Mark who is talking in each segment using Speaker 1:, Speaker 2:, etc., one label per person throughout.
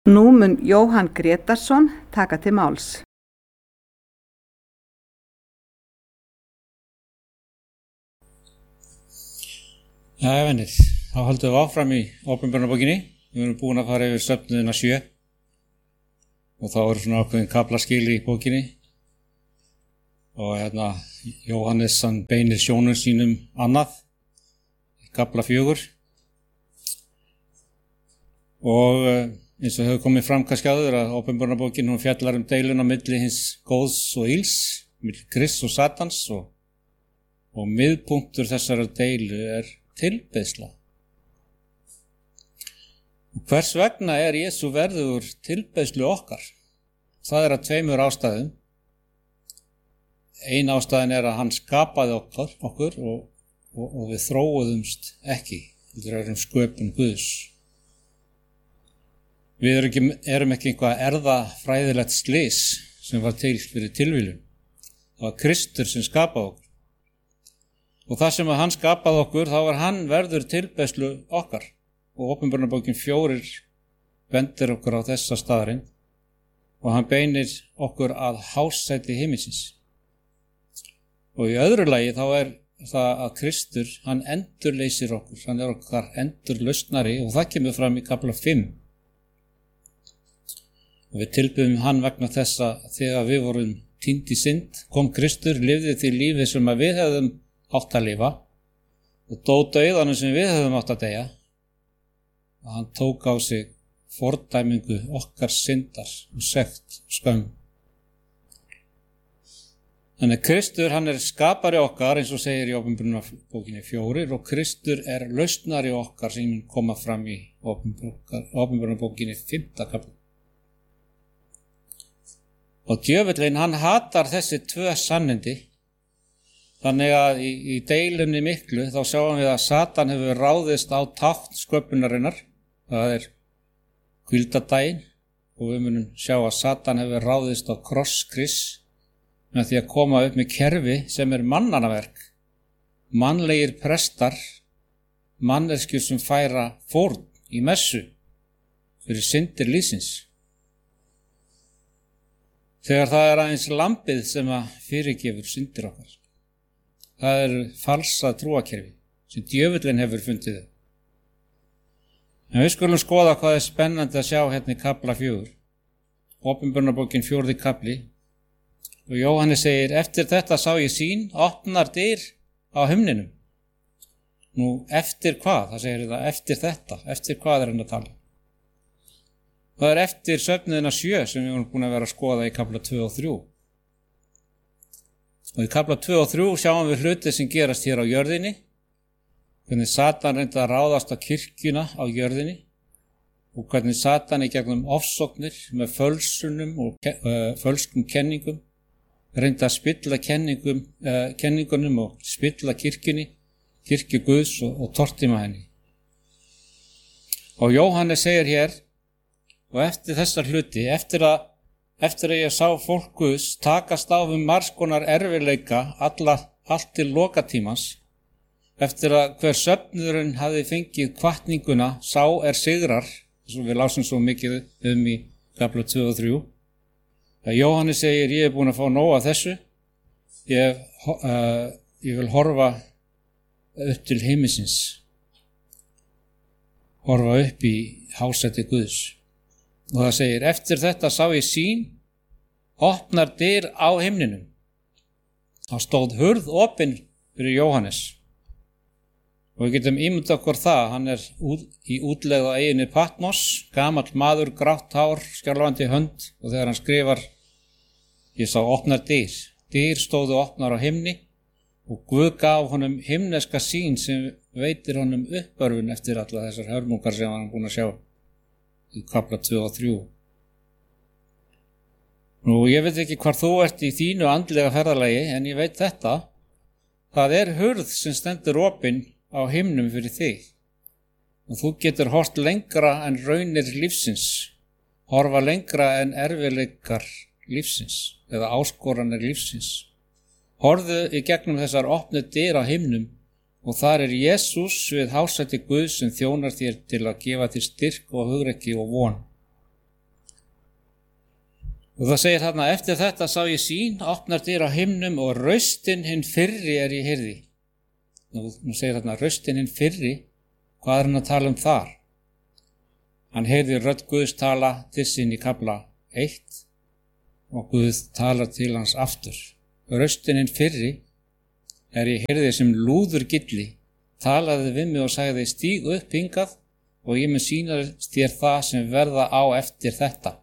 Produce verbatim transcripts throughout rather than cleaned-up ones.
Speaker 1: Nú mun Jóhann Grétarsson taka til máls.
Speaker 2: Jæja, venir, þá höldum við áfram í Opinberunarbókinni. Við erum búin að fara yfir söfnuðina sjö og þá eru svona ákveðin kaflaskil í bókinni og hérna Jóhannes hann beinir sjónum sínum annað í kafla fjögur og eins og hefur komið fram kannski áður að Opinberunarbókin hún fjallar um deiluna milli hins góðs og ills, milli Krists og Satans og, og miðpunktur þessara deilu er tilbeiðsla. Hvers vegna er Jesú verður tilbeiðslu okkar? Það er að tveimur ástæðum. Ein ástæðin er að hann skapaði okkur, okkur og, og, og við þróuðumst ekki. Við erum sköpun Guðs. Við erum ekki, erum ekki einhvað erfðafræðilegt slys sem var til fyrir tilviljun. Það var Kristur sem skapaði okkur. Og það sem að hann skapaði okkur, þá var hann verður tilbeiðslu okkar. Og Opinberunarbókin fjórir bendir okkur á þessa staðarind og hann beinir okkur að hásæti himinsins. Og í öðru lagi þá er það að Kristur, hann endurleysir okkur, hann er okkar endurlausnari og það kemur fram í kafla fimm. Og við tilbyðum hann vegna þessa þegar við vorum týnd í synd, kom Kristur, lifði því lífi sem að við hefðum átt að lifa og dó dauðanum sem við hefðum átt að deyja og hann tók á sig fordæmingu okkar syndar og sekt og skömm. Þannig að Kristur hann er skapari okkar eins og segir í Opinberunarbókinni fjórir og Kristur er lausnari okkar sem mun koma fram í Opinberunarbókinni fimmta kafla. Og djöfullinn hann hatar þessi tvö sannindi. Þannig að í, í deilunni miklu þá sjáum við að Satan hefur ráðist á tákn sköpunarinnar, það er hvíldardaginn og við munum sjá að Satan hefur ráðist á kross Krists með því að koma upp með kerfi sem er mannanaverk, mannlegir prestar, manneskjur sem færa fórn í messu fyrir syndir lífsins. Þegar það er aðeins lambið sem að fyrirgefur syndir okkar. Það er falsa trúakerfi sem djöfullinn hefur fundið þau. En við skulum skoða hvað er spennandi að sjá hérna í kafla fjögur. Opinberunarbókin fjórði kafli. Og Jóhannes segir, eftir þetta sá ég sýn, opnar dyr á himninum. Nú, eftir hvað? Það segir það, eftir þetta. Eftir hvað er hann að tala? Það er eftir söfnuðina sjö sem við erum búin að vera að skoða í kafla tvö og þrjú. Og í kafla tvö og þrjú sjáum við hluti sem gerast hér á jörðinni, hvernig Satan reyndi að ráðast á kirkjuna á jörðinni og hvernig Satan í gegnum ofsóknir með fölsunum og ke- uh, fölskum kenningum reyndi að spilla kenningum, uh, kenningunum og spilla kirkjunni, kirkju Guðs og, og tortíma henni. Og Jóhannes segir hér, og eftir þessar hluti, eftir að Eftir að ég sá fólk Guðs takast á um margs konar erfiðleika alla, allt til lokatímans, eftir að hver söfnuðurinn hafi fengið hvatninguna, sá er sigrar, eins og við lásum svo mikið um í kafla tvö og þrjú. Það Jóhannes segir, ég er búin að fá nóg af þessu, ég, uh, ég vil horfa upp til himinsins, horfa upp í hásæti Guðs. Og það segir, eftir þetta sá ég sýn, opnar dyr á himninum. Þá stóð hurð opin fyrir Jóhannes. Og við getum ímyndað okkur það, hann er út, í útlegð á eyjunni Patmos, gamall maður, grátt hár, skjálfandi hönd og þegar hann skrifar, ég sá opnar dyr. Dyr stóðu opnar á himni og Guð gaf honum himneska sýn sem veitir honum uppörfun eftir alla þessar hörmungar sem hann er búin að sjá. Í kafla tvö og þrjú. Nú, ég veit ekki hvar þú ert í þínu andlega ferðalagi, en ég veit þetta. Það er hurð sem stendur opin á himnum fyrir þig. Og þú getur hort lengra en raunir lífsins, horfa lengra en erfiðleikar lífsins, eða áskoranir lífsins. Horfðu í gegnum þessar opnu dyr á himnum og þar er Jesús við hásæti Guðs sem þjónar þér til að gefa þér styrk og hugrekki og von. Og það segir þarna, eftir þetta sá ég sýn, opnar dyr á himnum og raustin hinn fyrri er ég heyrði. Nú, nú segir þarna, raustin hinn fyrri, hvað er hann að tala um þar? Hann heyrði rödd Guðs tala til sín í kafla eitt og Guð talar til hans aftur. Raustin hinn fyrri er ég heyrði sem lúður gilli, talaði við mig og sagði stíg upp hingað og ég mun sýna þér það sem verða á eftir þetta.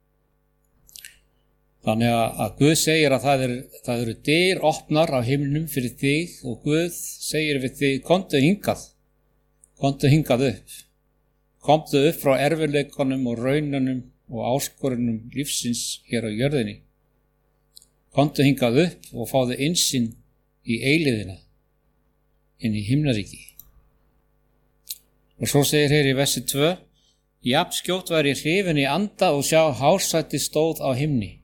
Speaker 2: Þannig að Guð segir að það, er, það eru dyr opnar á himnum fyrir þig og Guð segir við þig, komdu hingað, komdu hingað upp, komdu upp frá erfiðleikunum og raununum og áskorunum lífsins hér á jörðinni. Komdu hingað upp og fáðu innsýn í eilíðina, inn í himnaríki. Og svo segir hér í versi tvö, jafn skjótt var ég hrifinn í anda og sjá hársæti stóð á himni.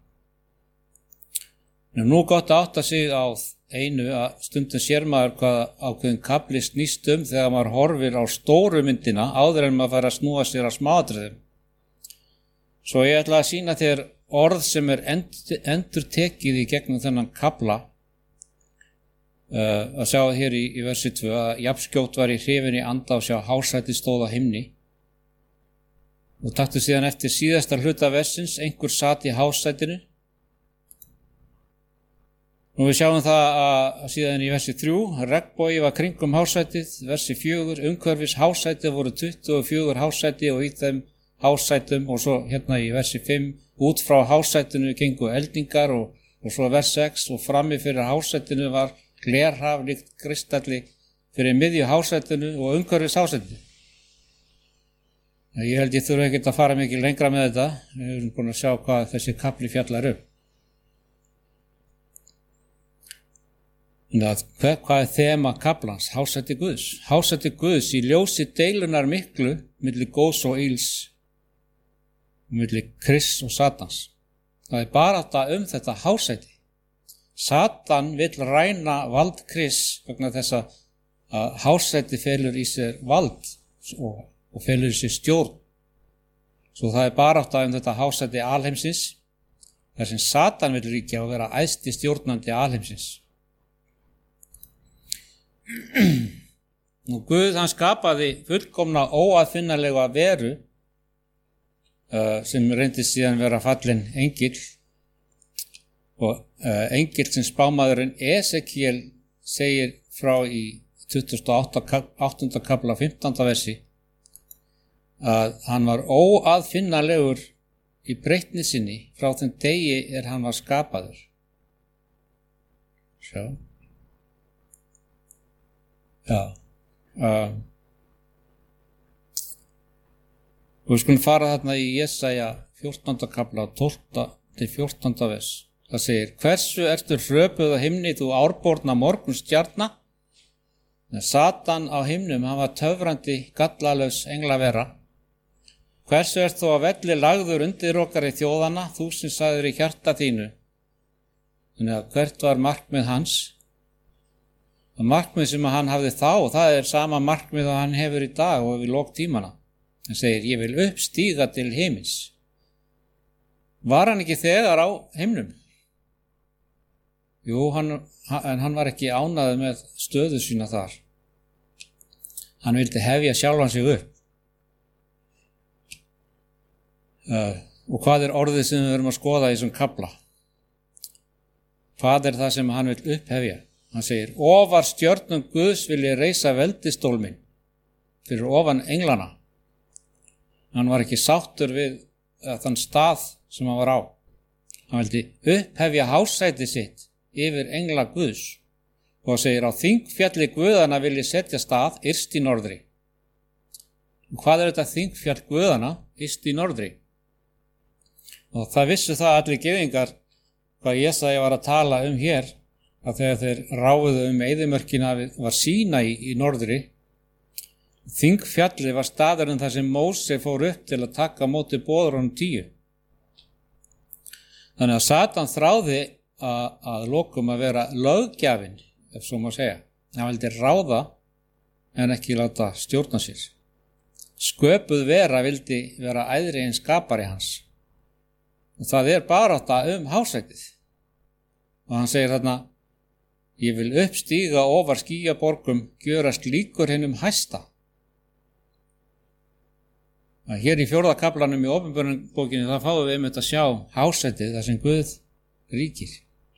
Speaker 2: Nú gott að átta sig á einu að stundum sér maður hvað ákveðin kafli snýst um þegar maður horfir á stóru myndina áður en maður fær að snúa sér á smáatriðum. Svo ég ætla að sýna þér orð sem er endur, endur tekið í gegnum þennan kafla. Uh, að sjá hér í, í versi tvö að jafnskjótt var ég hrifinn í anda og sjá hársæti stóð á himni. Og taktu síðan eftir síðasta hluta versins, einhver sat í hársætinu. Nú við sjáum það að síðan í versi þrjú, regnbogi var kringum hársætið, versi fjögur, umhverfis hársætið voru tuttugu og fjögur hársæti og í þeim hársætum og svo hérna í versi fimm, út frá hársætinu gengu eldingar og, og svo vers sex og frammi fyrir hársætinu var glerhaf líkt kristalli fyrir miðju hársætinu og umhverfis hársætinu. Ég held ég þurfa ekkert að fara mikið lengra með þetta, við erum búin að sjá hvað þessi kafli fjallar um. Að, hvað er þema kaflans? Hársæti Guðs. Hársæti Guðs í ljósi deilunar miklu milli góðs og ills, milli Krists og Satans. Það er bara þetta um þetta hársæti. Satan vill ræna vald Krists vegna þess að hársæti felur í sér vald og, og felur í sér stjórn. Svo það er bara þetta um þetta hársæti alheimsins, þar sem Satan vill ríkja og vera æðsti stjórnandi alheimsins. Nú Guð hann skapaði fullkomna óaðfinnanlega veru uh, sem reyndist síðan vera fallinn engill og uh, engill sem spámaðurinn Esekiel segir frá í tuttugasta og áttunda kafla fimmtánda versi að hann var óaðfinnanlegur í breytni sinni frá þeim degi er hann var skapaður. Sjá. Já, um, og við skulum fara þarna í Jesaja fjórtánda kafla tólfta til fjórtánda vers. Það segir, hversu ertu hröpuð á himni þú árborna morguns stjarna? Satan á himnum, hann var töfrandi gallalaus englavera. Hversu ert þú á velli lagður undir okkar í þjóðana, þú sem sagðir í hjarta þínu? Þannig að hvert var markmið hans? Það markmið sem hann hafði þá, það er sama markmið að hann hefur í dag og við lok tímana. Hann segir, ég vil uppstíga til himins. Var hann ekki þegar á himnum? Jú, hann, en hann var ekki ánægður með stöðu sína þar. Hann vildi hefja sjálfan sig upp. Uh, og hvað er orðið sem við verum að skoða í þessum kafla? Hvað er það sem hann vil upphefja? Hann segir, ofar stjörnum Guðs vil ég reisa veldistól minn fyrir ofan englana. Hann var ekki sáttur við þann stað sem hann var á. Hann vildi upphefja hársæti sitt yfir engla Guðs og segir, á þingfjalli Guðana vil ég setja stað yst í norðri. Og hvað er þetta þingfjall Guðana yst í norðri? Og það vissu það allir gyðingar hvað Jesaja var að tala um hér, að þegar þeir ráfuðu um eyðimörkina var Sína í, í norðri. Þingfjalli var staðurinn þar sem Móse fór upp til að taka á móti boðorðunum tíu. Þannig að Satan þráði að, að lokum að vera löggjafinn, ef svo má segja. Hann vildi ráða en ekki láta stjórna sér. Sköpuð vera vildi vera æðri en skapari hans. Og það er barátta um hásætið. Og hann segir þarna, ég vil uppstíga ofar skýjaborgum, gjörast líkur hinum hæsta. Að hér í fjórða kaflanum í Opinberunarbókinni það fáum við einmitt að sjá hásætið þar sem Guð ríkir.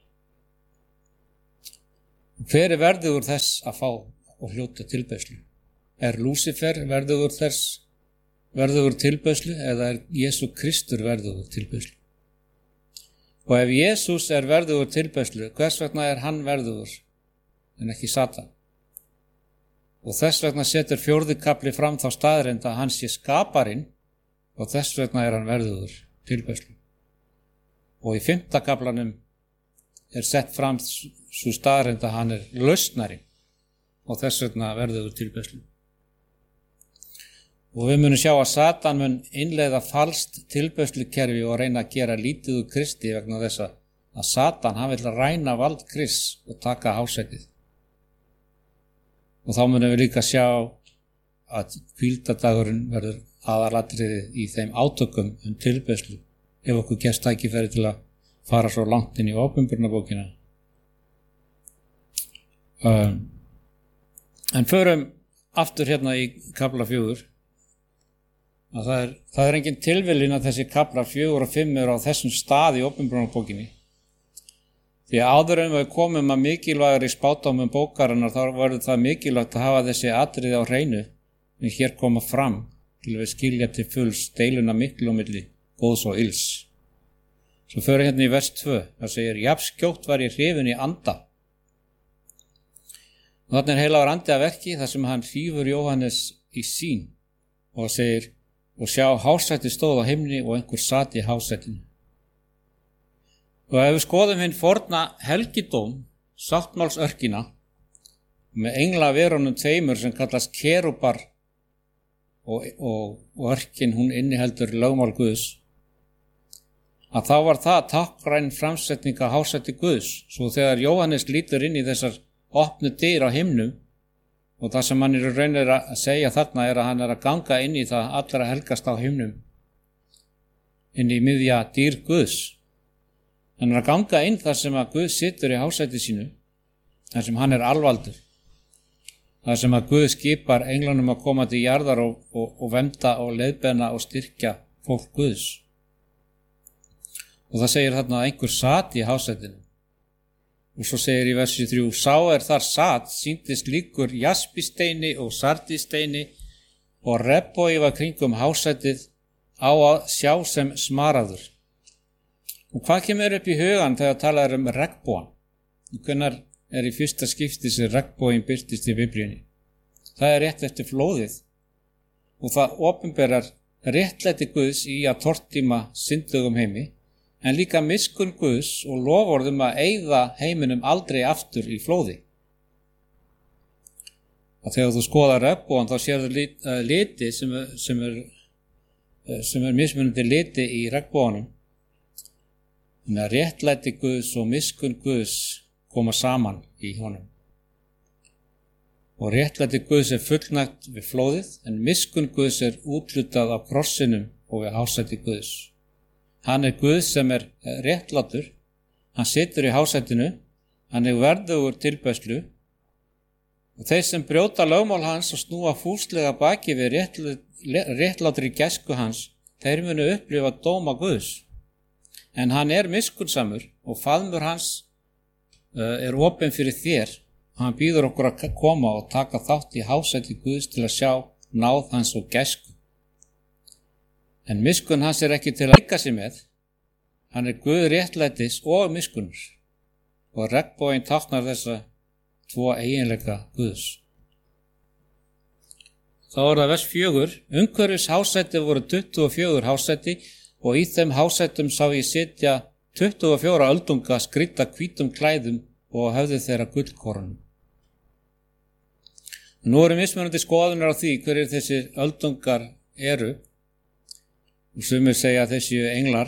Speaker 2: Hver er verðugur þess að fá og hljóta tilbeiðslu? Er Lúsifer verðugur þess verðugur tilbeiðslu eða er Jesú Kristur verðugur tilbeiðslu? Og ef Jesús er verðugur tilbeiðslu, hvers vegna er hann verðugur en ekki Satan? Og þess vegna setur fjórði kafli fram þá staðreynd að hann sé skaparinn og þess vegna er hann verðugur tilbeiðslu. Og í fimmta kaflanum er sett fram svo staðreynd að hann er lausnarinn og þess vegna verðugur tilbeiðslu. Og við munum sjá að Satan mun innleiða falskt tilbeiðslukerfi og reyna að gera lítið úr Kristi vegna þess að Satan hann vil ræna vald Krists og taka hásætið. Og þá munum við líka sjá að hvíldardagurinn verður aðalatriði í þeim átökum um tilbeiðslu ef okkur gefst tækifæri til að fara svo langt inn í Opinberunarbókina. Um, en förum aftur hérna í kafla fjögur. Að það, er, það er engin tilviljun að þessi kaflar fjögur og fimm eru á þessum stað í Opinberunarbókinni. Því að áður en við komum að mikilvægari spádómum bókarinnar þá verður það mikilvægt að hafa þessi atriði á hreinu en hér koma fram til við skilja til fulls deiluna miklu á milli góðs og ills. Svo förum hérna í vers tvö, það segir, jafn skjótt var ég hrifinn í anda. Og þarna er heilagur andi að verki þar sem hann hrífur Jóhannes í sín og segir, og sjá hásæti stóð á himni og einhver sat í hásætinu. Og ef við skoðum hinn forna helgidóm, sáttmálsörkina, með engla verunum tveimur sem kallast kerúbar og, og, og örkin hún inniheldur lögmál Guðs, að þá var það táknræn framsetning af hásæti Guðs, svo þegar Jóhannes lítur inn í þessar opnu dyr á himnum, og það sem hann er raunir að segja þarna er að hann er að ganga inn í það allra helgast á himnum, inn í miðja dýr Guðs. Hann er að ganga inn þar sem að Guð situr í hásæti sínu, þar sem hann er alvaldur, þar sem að Guð skipar englanum að koma til jarðar og, og, og vernda og leiðbeina og styrkja fólk Guðs. Og það segir þarna að einhver sat í hásætinu. Og svo segir í versi þrjú, sá er þar sat, sýndist líkur jaspisteini og sardisteini og rebbói var kringum hásætið á að sjá sem smaraður. Og hvað kemur upp í hugan þegar talað um regnbogan? Hvenær er í fyrsta skipti sem regnboginn birtist í Biblíunni? Það er rétt eftir flóðið og það opinberar réttlæti Guðs í að tortíma syndugum heimi, en líka miskunn Guðs og loforðum að eyða heiminum aldrei aftur í flóði. Að þegar þú skoðar regnbogann þá sérðu lit, uh, liti sem, sem er, uh, sem er mismunandi liti í regnboganum. Þannig að réttlæti Guðs og miskunn Guðs koma saman í honum. Og réttlæti Guðs er fullnægt við flóðið, en miskunn Guðs er útlutað á krossinum og við hásæti Guðs. Hann er Guð sem er réttlátur, hann situr í hásætinu, hann er verðugur tilbeiðslu og þeir sem brjóta lögmál hans og snúa fúslega baki við réttlátri gæsku hans, þeir munu upplifa dóma Guðs. En hann er miskunnsamur og faðmur hans uh, er opinn fyrir þér og hann býður okkur að koma og taka þátt í hásæti Guðs til að sjá náð hans og gæsku. En miskunn hans er ekki til að leika sig með, hann er Guð réttlætis og miskunnur og regnboginn táknar þessa tvo eiginleika Guðs. Þá er það vers fjögur, umhverfis hásæti voru tuttugu og fjögur hásæti og í þeim hásætum sá ég sitja tuttugu og fjóra öldunga skrýdda hvítum klæðum og höfðu þeirra gullkornum. Nú eru mismunandi skoðunar á því hverjir þessir öldungar eru og sumir segja að þessi englar.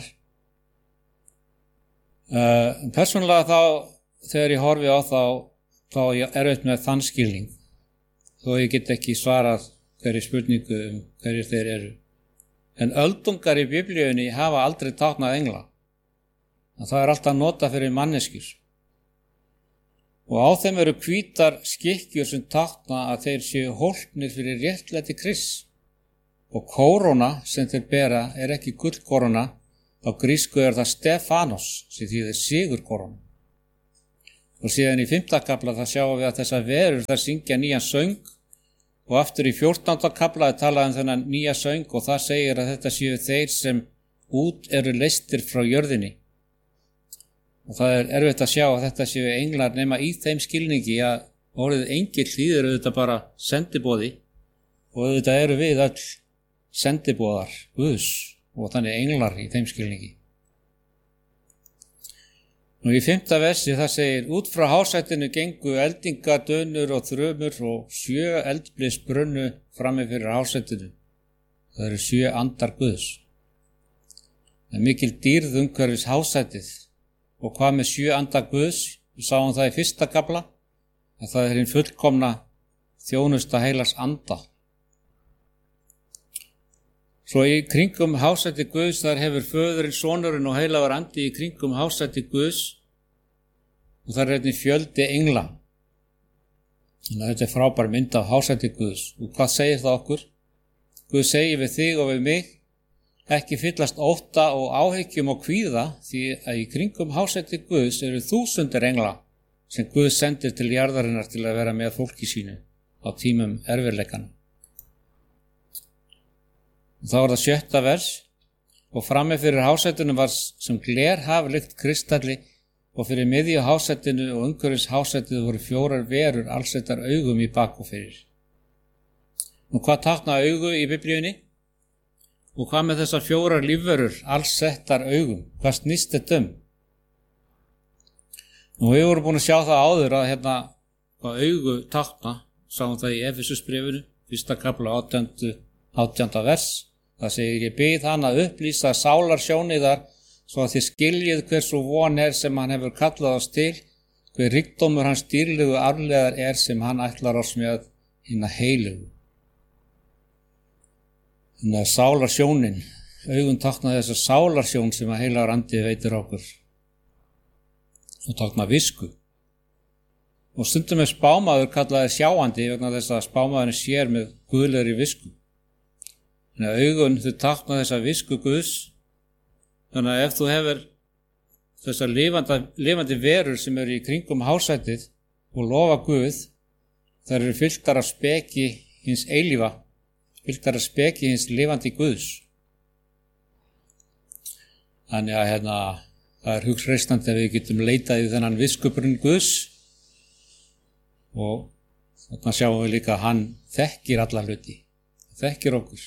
Speaker 2: Uh, persónulega þá, þegar ég horfi á þá, þá er auðvitað með þann skilning, þó ég get ekki svarað hverju spurningu um hverjir þeir eru. En öldungar í Biblíunni hafa aldrei táknað engla. að það er alltaf nota fyrir manneskjur. Og á þeim eru hvítar skikkjur sem tákna að þeir séu hólpnir fyrir réttlæti Krists. Og kóróna sem þeir bera er ekki gullkóróna, á grísku er það Stefanos sem þýðir sigurkóróna. Og síðan í fimmta kafla það sjáum við að þessar verur þar syngja nýjan söng og aftur í fjórtánda kafla er talað um þennan nýja söng og það segir að þetta séu þeir sem út eru leystir frá jörðinni. Og það er erfitt að sjá að þetta séu englar nema í þeim skilningi að orðið engill þýðir auðvitað bara sendiboði og auðvitað eru við öll sendiboðar Guðs og þannig englar í þeim skilningi. Nú í fimmta versi það segir út frá hásætinu gengu eldingar, dönur og þrumur og sjö eldblis brunnu frammi fyrir hásætinu. Það eru sjö andar Guðs. Það er mikil dýrð umhverfis hásætið. Og hvað með sjö andar Guðs? Við sáum það í fyrsta kafla að það er hinn fullkomna þjónusta heilags anda. Svo í kringum hásæti Guðs þar hefur föðurinn, sonurinn og heilagur andi í kringum hásæti Guðs og það er einnig fjöldi engla. Þannig að þetta er frábær mynd af hásæti Guðs. Og hvað segir það okkur? Guð segir við þig og við mig ekki fyllast ótta og áhyggjum og kvíða því að í kringum hásæti Guðs eru þúsundir engla sem Guð sendir til jarðarinnar til að vera með fólki sínu á tímum erfiðleikana. Þá er það sjötta vers og frammi fyrir hásætinu var sem glerhaf lykt kristalli og fyrir miðju hásætinu og umhverfis hásætinu voru fjórar verur allsettar augum í bak og fyrir. Og hvað tákna augu í Biblíunni? Og hvað með þessar fjórar lífverur allsettar augum? Hvað snýst þetta um? Og við vorum búin að sjá það áður að hérna hvað augu tákna, sáum það í Efesusbréfinu, fyrsta kafla átjánda vers. Það segir ég bið hann að upplýsa sálarsjóniðar svo að þið skiljið hversu von er sem hann hefur kallað oss til, hver ríkdómur hans dýrlegu arflegar er sem hann ætlar oss með hinna heilugu. Þannig að sálarsjónin, augun tákna þessa sálarsjón sem að heilagur andi veitir okkur og tákna visku. Og stundum er spámaður kallaði sjáandi vegna þess að spámaðurinn sér með guðlegri visku. Þannig að augun þau tákna þessa visku Guðs. Þannig að ef þú hefur þessar lifandi, lifandi verur sem eru í kringum hásætið og lofa Guð, þær eru fylltar af speki hins eilífa, fylltar af speki hins lifandi Guðs. Þannig að hérna, það er hugsreistandi að við getum leitað í þennan viskubrunn Guðs og þarna sjáum við líka að hann þekkir alla hluti, þekkir okkur.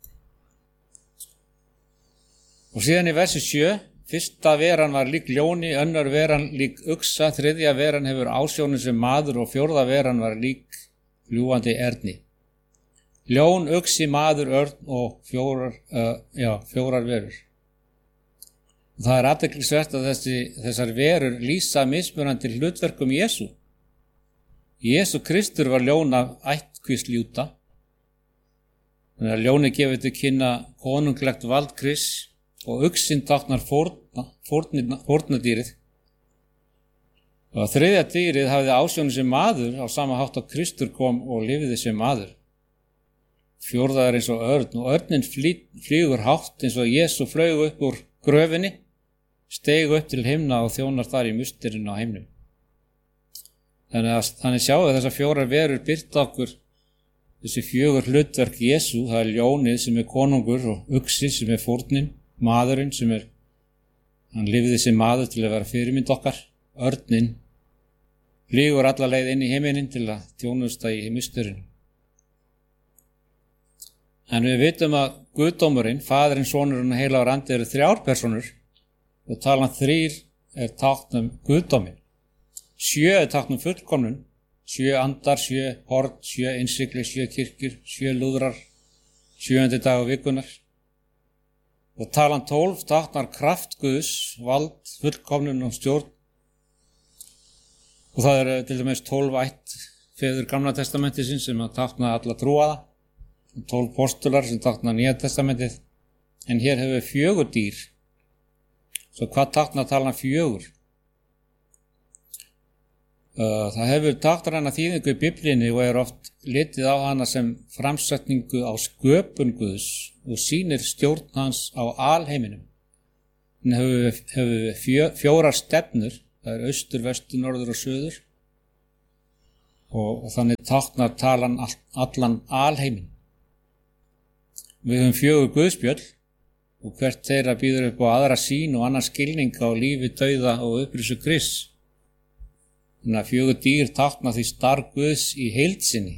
Speaker 2: Og síðan í versi sjö, fyrsta veran var lík ljóni, önnur veran lík uxa, þriðja veran hefur ásjónu sem maður og fjórða veran var lík fljúgandi erni. Ljón, uxi, maður, örn og fjórar, uh, já, fjórar verur. Og það er athyglisvert að þessi, þessar verur lýsa mismunandi hlutverkum Jesú. Jesú Kristur var ljón af ættkvísl Júda. Þannig að ljóni gefur til kynna konunglegt vald Krists og uxinn táknar fórnadýrið. Og þriðja dýrið hafði ásjónu sem maður á sama hátt að Kristur kom og lifði sem maður. Fjórða er eins og örn og örnin flýgur hátt eins og Jesú flaug upp úr gröfinni, steig upp til himna og þjónar þar í musterinu á himnum. Þannig að þannig sjáum við þessar fjórar verur birta okkur þessi fjögur hlutverk Jesú, það er ljónið sem er konungur og uxi sem er fórnin, maðurinn sem er, hann lifði sem maður til að vera fyrirmynd okkar, örnin flýgur alla leið inn í himinin til að þjónusta í musturinn. En við vitum að Guðdómurinn, Faðirinn, Sonurinn og heilagur andi eru þrjár persónur og talan þrír er tákn um Guðdóminn. Sjö er tákn um fullkomnun, sjö andar, sjö horn, sjö innsigli, sjö kirkjur, sjö lúðrar, sjöundi dag og vikunar. Og talan tólf táknar kraft Guðs, vald, fullkomnun og stjórn. Og það eru til dæmis tólf ætt feður Gamla testamentisins sem að tákna alla trúaða, tólf postular sem tákna Nýja testamentið. En hér hefur fjögur dýr Svo hvað táknar talan fjögur? Það hefur táknræna þýðingu í Biblíunni og er oft litið á hana sem framsetningu á sköpun Guðs og sýnir stjórn hans á alheiminum. Hann hefur, hefur fjö, fjórar stefnur, það er austur, vestur, norður og suður og, og þannig táknar talan all, allan alheimin. Við höfum fjögur guðspjöll og hvert þeirra býður upp á aðra sýn og annan skilning á lífi, dauða og upprisu Krists. Þannig að fjögur dýr tákna því starf Guðs í heild sinni.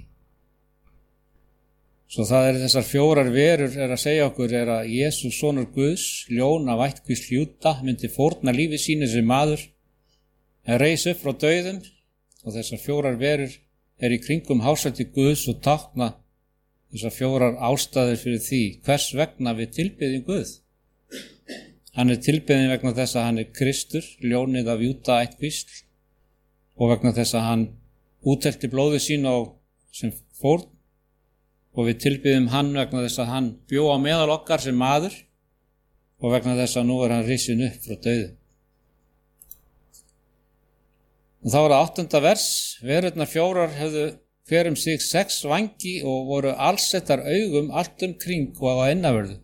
Speaker 2: Svo það er þessar fjórar verur er að segja okkur er að Jesús sonur Guðs, ljón af ættkvísl Júda, myndi fórna lífi sínu sem maður, en reis upp frá dauðum og þessar fjórar verur er í kringum hásæti Guðs og tákna þessar fjórar ástæður fyrir því hvers vegna við tilbiðjum Guð. Hann er tilbiðin vegna þess að hann er Kristur, ljónið af Júda ættkvísl, og vegna þess að hann úthelti blóðið sín á sem fórn og við tilbiðum hann vegna þess að hann bjó á meðal okkar sem maður og vegna þess að nú er hann risin upp frá dauðu. Og þá er það áttunda vers, verurnar fjórar höfðu hver um sig sex vangi og voru allsettar augum allt um kring og á innavörðu.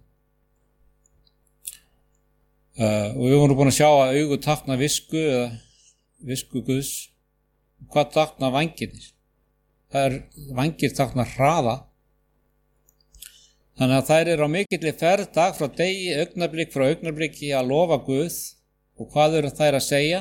Speaker 2: Uh, og við vorum búin að sjá að augu tákna visku eða visku Guðs. Hvað tákna vangirnir? Það er vangir tákna hraða. Þannig að þær eru á mikilli ferð dag frá degi, augnablik frá augnabliki að lofa Guð og hvað eru þær að segja?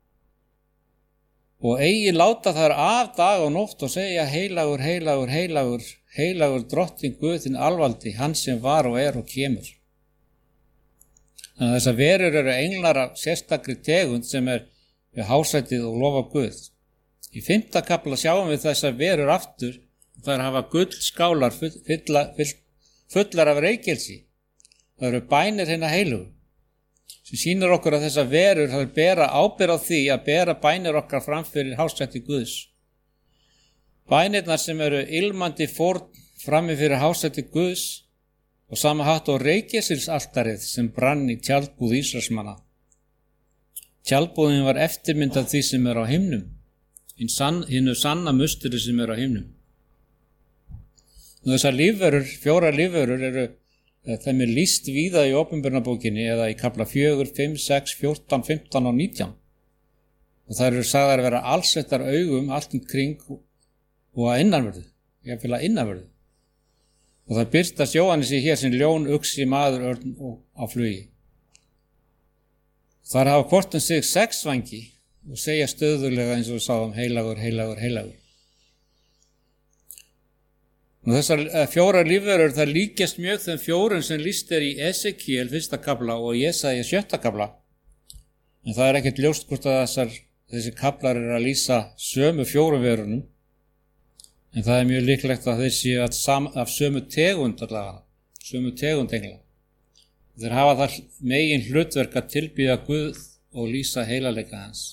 Speaker 2: Og eigi láta þær af dag og nótt og segja heilagur, heilagur, heilagur, heilagur drottin Guð þinn alvaldi, hann sem var og er og kemur. Þannig að þessar verur eru englar af sérstakri tegund sem er við hásætið og lofa Guð. Í fimmta kafla sjáum við þessar verur aftur og þær hafa gullskálar fulla, full, fullar af reykelsi. Það eru bænir hinna heilugu sem sýnir okkur að þessar verur hafa bera ábyrgð á því að bera bænir okkar fram fyrir hásæti Guðs. Bænirnar sem eru ilmandi fórn frammi fyrir hásæti Guðs og sama hátt á reykelsilsaltarið sem brann í tjaldbúð Ísraelsmanna. Tjaldbúðin var eftirmynd af því sem er á himnum. Hinnu sanna musteri sem er á himnum. Og þessar lífverur, fjórar lífverur eru, þeim er lýst víða í Opinberunarbókinni eða í kafla fjögur, fimm, sex, fjórtán, fimmtán og nítján. Og þær eru sagðar að vera allsettar augum allt um kring og að innanverðu, jafnvel að innanverðu. Og það birtast Jóhannesi hér sem ljón, uxi, maður, örn og á flugi. Þar hafa hvort um sig sex vangi og segja stöðulega eins og við sáum heilagur, heilagur, heilagur. Og þessar fjórar lífverur það líkjast mjög þeim fjórun sem lýst er í Esekiel fyrsta kafla og Jesaja sjötta kafla. En það er ekkert ljóst hvort að þessar, þessi kaflar er að lýsa sömu fjórum verunum. En það er mjög líklegt að þeir séu af sömu tegund allavega, sömu tegund engla. Þeir hafa þar megin hlutverk að tilbýða Guð og lýsa heilagleika hans.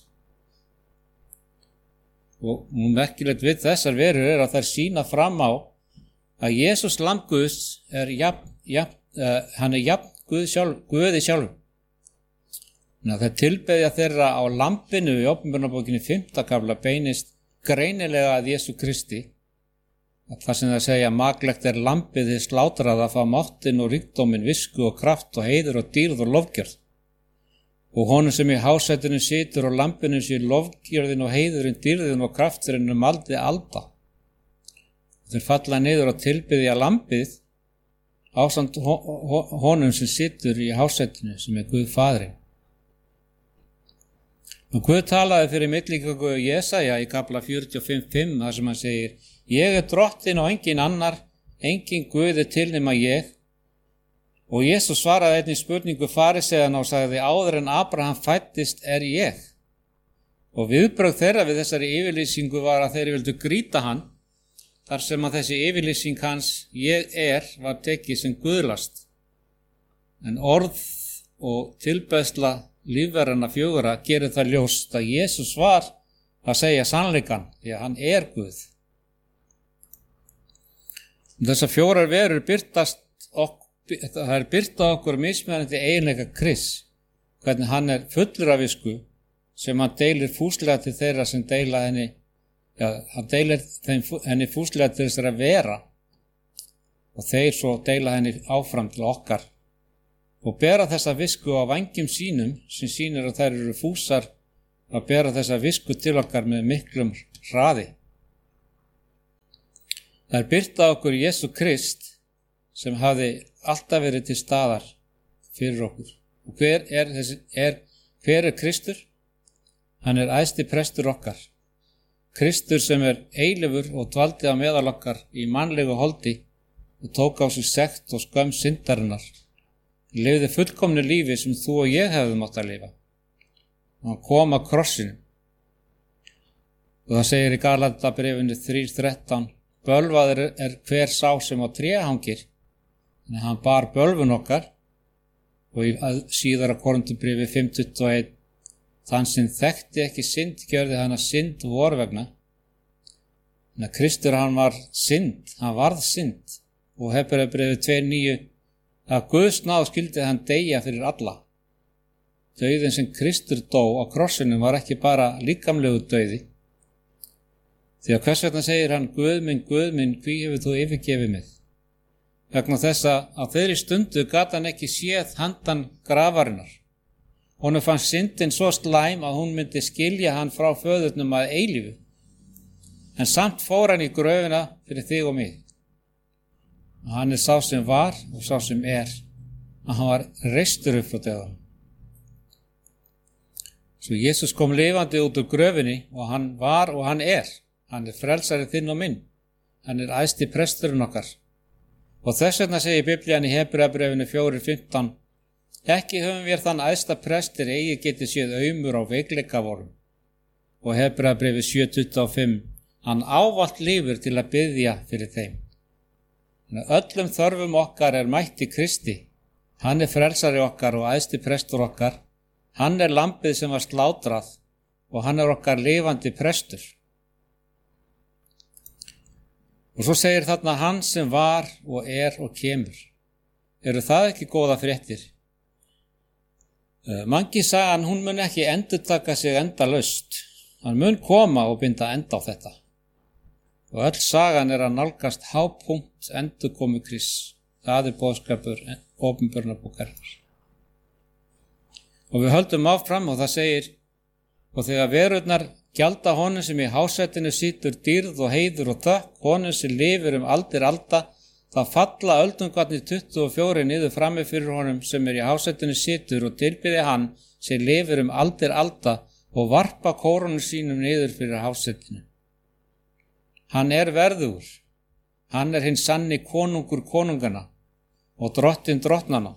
Speaker 2: Og merkilegt við þessar verur er að þær sýna fram á að Jesús lamb Guðs er jafn, jafn, uh, hann er jafn Guð sjálf, Guði sjálf. Þeir tilbeðja þeirra á lambinu í Opinberunarbókinni fimmta kafla beinist greinilega að Jesú Kristi. Það sem það segja maklegt er lambið þið slátrað að fá máttin og ríkdómin, visku og kraft og heiður og dýrð og lofgjörð. Og honum sem í hásætinu situr og lambinu sé lofgjörðin og heiðurinn, dýrðin og krafturinn um aldi alda. Þeir falla niður og tilbiðja lambið ásamt honum sem situr í hásætinu sem er Guð Faðirinn. Og Guð talaði fyrir milligöngu Jesaja í kafla fjörutíu og fimm fimm þar sem hann segir: Ég er drottin og engin annar, engin Guð er til nema ég. Og Jesús svaraði einnig spurningu fariseiðana og sagði: Áður en Abraham fæddist er ég. Og viðbrögð þeirra við þessari yfirlýsingu var að þeir vildu grýta hann, þar sem að þessi yfirlýsing hans, ég er, var tekið sem guðlast. En orð og tilbeiðsla lífverðanna fjögurra gerir það ljóst að Jesús var að segja sannleikann, því að hann er Guð. Þessar fjórar verur birtast okkur, það er byrta okkur mismunandi eiginleika Krists. hvernig hann er fullur af visku sem hann deilir fúslega til þeirra sem deila henni, já, hann deilir þeim, henni fúslega til þessara vera og þeir svo deila henni áfram til okkar og bera þessa visku á vængjum sínum sem sýnir að þær eru fúsar að bera þessa visku til okkar með miklum hraði. Það er birta okkur Jesú Krist sem hafði alltaf verið til staðar fyrir okkur. Og hver er, þessi, er, hver er Kristur? Hann er æðsti prestur okkar. Kristur sem er eilífur og dvaldi á meðal okkar í mannlegu holdi og tók á sig sekt og skömm syndarinnar. Hann lifði fullkomnu lífi sem þú og ég hefðum átt að lifa. Og hann kom að krossinu. Og það segir í Galatabréfinu þrjú þrettán, bölvaður er hver sá sem á tré hangir, en hann bar bölvun okkar, og í síðara Korinthubréfi fimm tuttugu og eitt, þann sem þekkti ekki synd gjörði hann að synd vor vegna. En að Kristur hann var synd, hann varð synd, og Hebreabréfi tvö níu, að Guðs náð skyldi hann deyja fyrir alla. Dauðinn sem Kristur dó á krossinum var ekki bara líkamlegu dauði, því að hvers vegna segir hann, Guð minn, Guð minn, hví hefur þú yfirgefið mig? Vegna þess að á þeirri stundu gat hann ekki séð handan grafarinnar. Honum fannst syndin svo slæm að hún myndi skilja hann frá föðurnum að eilífu. En samt fór hann í gröfina fyrir þig og mig. Og hann er sá sem var og sá sem er. Að hann var reistur upp frá dauðanum. Svo Jesús kom lifandi út úr gröfinni og hann var og hann er. Hann er frelsari þinn og minn. Hann er æðsti presturinn okkar. Og þess vegna segir Biblían í Hebreabréfinu fjögur fimmtán, ekki höfum við þann æðsta prestur eigi geti séð aumur á veikleika vorum. Og Hebreabréfi sjö tuttugu og fimm, hann ávallt lifir til að biðja fyrir þeim. En öllum þörfum okkar er mætt í Kristi. Hann er frelsari okkar og æðsti prestur okkar. Hann er lambið sem var slátrað og hann er okkar lifandi prestur. Og svo segir þarna hann sem var og er og kemur. Eru það ekki góða fréttir? Mangi sagan, hún mun ekki endurtaka sig endalaust. Hann mun koma og binda enda á þetta. Og öll sagan er að nálgast hápunkt endurkomu Krists. Það er boðskapur opinberunarbókarinnar. Og við höldum áfram og það segir, og þegar verurnar gjalda honum sem í hásætinu situr dýrð og heiður og þökk, honum sem lifir um aldir alda, það falla öldungarnir tuttugu og fjögur niður frammi fyrir honum sem er í hásætinu situr og tilbyði hann sem lifir um aldir alda og varpa kórunum sínum niður fyrir hásætinu. Hann er verðugur, hann er hinn sanni konungur konungana og drottinn drottnana.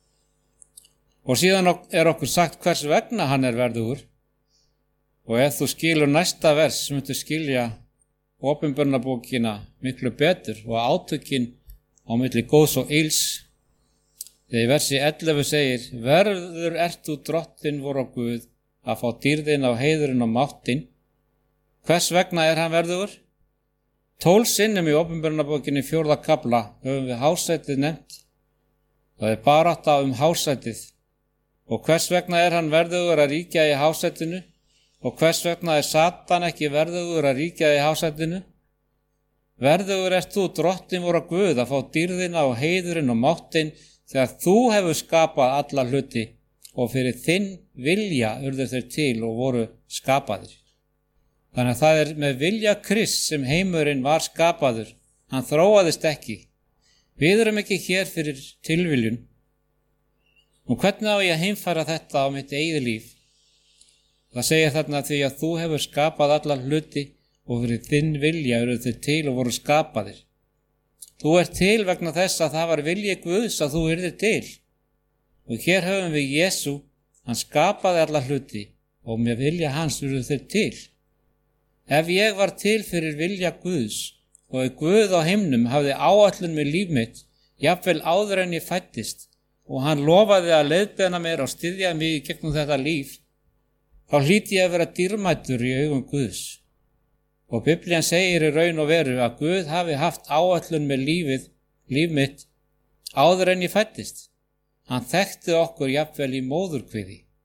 Speaker 2: Og síðan er okkur sagt hvers vegna hann er verðugur. Og ef þú skilur næsta vers, myndu skilja opinberunarbókina miklu betur og átökin á milli góðs og ills. Þegar í versi ellefu segir, verður ert þú drottinn vor á Guð að fá dýrðin á heiðurinn og máttinn. Hvers vegna er hann verðugur? Tólf sinnum í opinberunarbókinni fjórða kafla höfum við hásætið nefnt. Það er barátta um hásætið. Og hvers vegna er hann verðugur að ríkja í hásætinu? Og hvers vegna er Satan ekki verðugur að ríkja í hásætinu? Verðugur ert þú drottinn vor á Guð að fá dýrðina og heiðurinn og máttinn þegar þú hefur skapað alla hluti og fyrir þinn vilja urðu þeir til og voru skapaðir. Þannig að það er með vilja Krists sem heimurinn var skapaður. Hann þróaðist ekki. Við erum ekki hér fyrir tilviljun. Og hvernig á ég að heimfæra þetta á mitt eigið líf? Það segir þarna því að þú hefur skapað alla hluti og fyrir þinn vilja eru þau til og voru skapaðir. Þú ert til vegna þess að það var vilji Guðs að þú yrðir til. Og hér höfum við Jesú, hann skapaði alla hluti og með vilja hans eru þau til. Ef ég var til fyrir vilja Guðs og ef Guð á himnum hafði áætlun með líf mitt, jafnvel áður en ég fæddist, og hann lofaði að leiðbeina mér og styðja mig í gegnum þetta líf, þá hlýti ég að vera dýrmætur í augum Guðs. Og Biblían segir í raun og veru að Guð hafi haft áætlun með lífið, líf mitt, áður en ég fæddist. Hann þekkti okkur jafnvel í móðurkviði.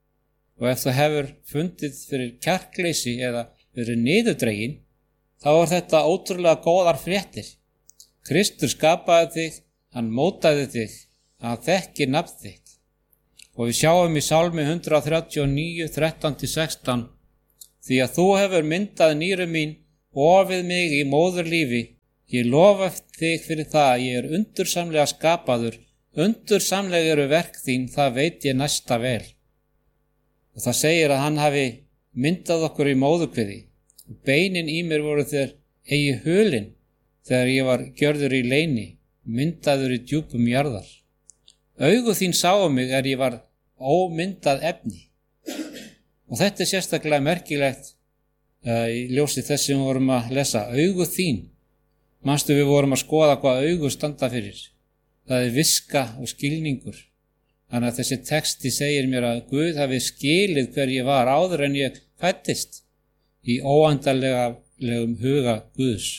Speaker 2: og ef þú hefur fundið fyrir kjarkleysi eða verið niðurdregin, þá er þetta ótrúlega góðar fréttir. Kristur skapaði þig, hann mótaði þig, hann þekkir nafn þitt. Og við sjáum í Sálmi hundrað þrjátíu og níu, þrettán til sextán, því að þú hefur myndað nýru mín, ofið mig í móðurlífi, ég lofa þig fyrir það, ég er undursamlega skapaður, undursamlega eru verk þín, það veit ég næsta vel. Og það segir að hann hafi myndað okkur í móðurkviði, og beinin í mér voru þeir eigi hulin, þegar ég var gjörður í leyni, myndaður í djúpum jarðar. Augu þín sáu mig er ég var ómyndað efni. Og þetta er sérstaklega merkilegt uh, í ljósi þess sem við vorum að lesa. Augu þín. Manstu við vorum að skoða hvað augu standa fyrir. Það er viska og skilningur. Þannig að þessi texti segir mér að Guð hafi skilið hver ég var áður en ég fæddist í óendanlegum huga Guðs.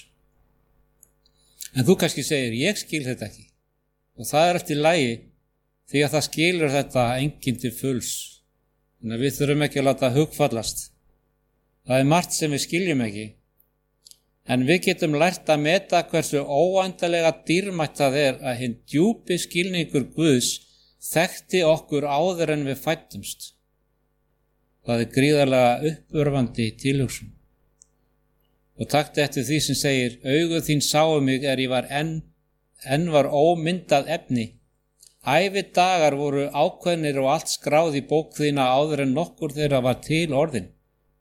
Speaker 2: En þú kannski segir, ég skil þetta ekki. Og það er eftir lagi, því að það skilur þetta enginn til fulls. Þannig að við þurfum ekki að láta hugfallast. Það er margt sem við skiljum ekki. En við getum lært að meta hversu óendanlega dýrmætt það er að hinn djúpi skilningur Guðs þekkti okkur áður en við fættumst. Það er gríðarlega uppörvandi tilhugsun. Og taktu eftir því sem segir, augu þín sáu mig er ég var enn, enn var ómyndað efni. Ævi dagar voru ákveðnir og allt skráð í bók þína áður en nokkur þeirra var til orðin.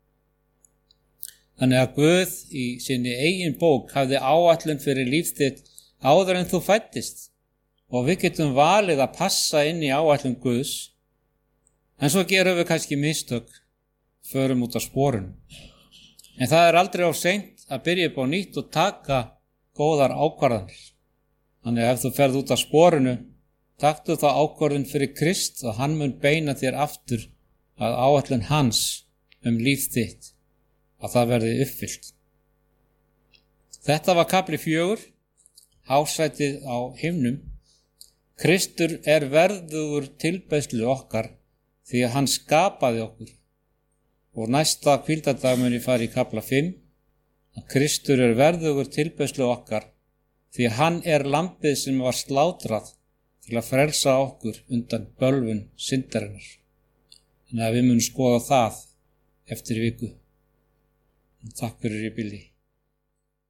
Speaker 2: Þannig að Guð í sinni eigin bók hafði áætlun fyrir líf þitt áður en þú fæddist og við getum valið að passa inn í áætlun Guðs. En svo gerum við kannski mistök, förum út á sporun. En það er aldrei of seint að byrja upp á nýtt og taka góðar ákvarðanir. Þannig að ef þú ferð út á sporunu, taktu þá ákvörðun fyrir Krist og hann mun beina þér aftur að áætlun hans um líf þitt, að það verði uppfyllt. Þetta var kafli fjögur, hásætið á himnum. Kristur er verðugur tilbeiðslu okkar því að hann skapaði okkur. Og næsta hvíldardag mun ég fara í kafla fimm, að Kristur er verðugur tilbeiðslu okkar því að hann er lambið sem var slátrað til að frelsa okkur undan bölvun syndarinnar. Þannig að við munum skoða það eftir viku. Takk fyrir í bili.